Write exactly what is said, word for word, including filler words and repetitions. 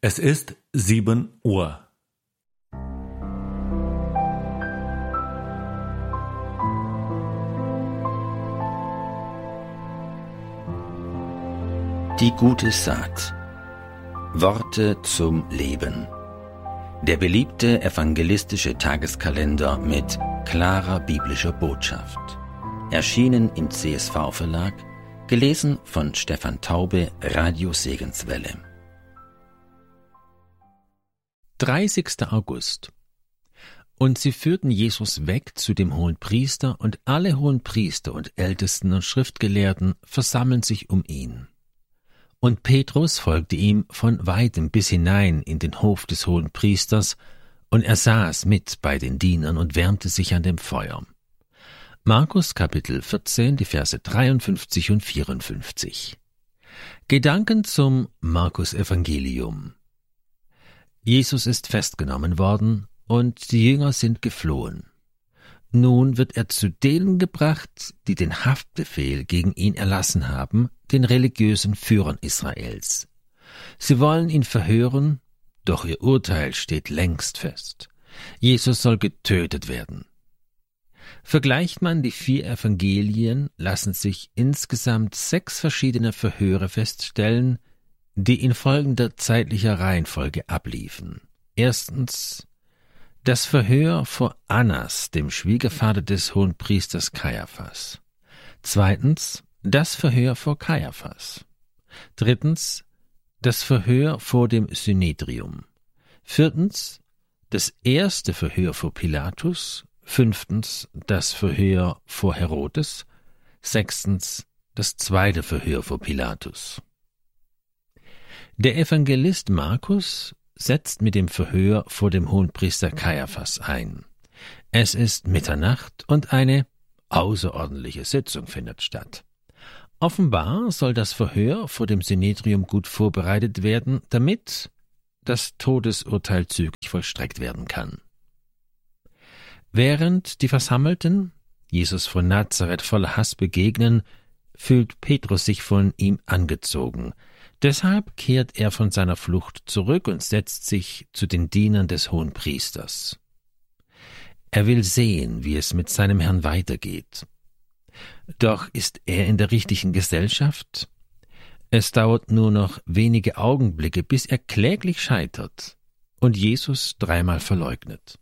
Es ist sieben Uhr. Die gute Saat. Worte zum Leben. Der beliebte evangelistische Tageskalender mit klarer biblischer Botschaft. Erschienen im C S V-Verlag, gelesen von Stefan Taube, Radio Segenswelle. dreißigster August. Und sie führten Jesus weg zu dem Hohenpriester, und alle Hohenpriester und Ältesten und Schriftgelehrten versammeln sich um ihn. Und Petrus folgte ihm von weitem bis hinein in den Hof des Hohenpriesters, und er saß mit bei den Dienern und wärmte sich an dem Feuer. Markus Kapitel vierzehn, die Verse dreiundfünfzig und vierundfünfzig. Gedanken zum Markus Evangelium. Jesus ist festgenommen worden, und die Jünger sind geflohen. Nun wird er zu denen gebracht, die den Haftbefehl gegen ihn erlassen haben, den religiösen Führern Israels. Sie wollen ihn verhören, doch ihr Urteil steht längst fest. Jesus soll getötet werden. Vergleicht man die vier Evangelien, lassen sich insgesamt sechs verschiedene Verhöre feststellen, die in folgender zeitlicher Reihenfolge abliefen. Erstens das Verhör vor Annas, dem Schwiegervater des Hohenpriesters Kaiaphas. Zweitens das Verhör vor Kaiaphas. Drittens das Verhör vor dem Synedrium. Viertens das erste Verhör vor Pilatus. Fünftens das Verhör vor Herodes. Sechstens das zweite Verhör vor Pilatus. Der Evangelist Markus setzt mit dem Verhör vor dem Hohenpriester Kaiaphas ein. Es ist Mitternacht und eine außerordentliche Sitzung findet statt. Offenbar soll das Verhör vor dem Synedrium gut vorbereitet werden, damit das Todesurteil zügig vollstreckt werden kann. Während die Versammelten Jesus von Nazareth voller Hass begegnen, fühlt Petrus sich von ihm angezogen. Deshalb kehrt er von seiner Flucht zurück und setzt sich zu den Dienern des Hohenpriesters. Er will sehen, wie es mit seinem Herrn weitergeht. Doch ist er in der richtigen Gesellschaft? Es dauert nur noch wenige Augenblicke, bis er kläglich scheitert und Jesus dreimal verleugnet.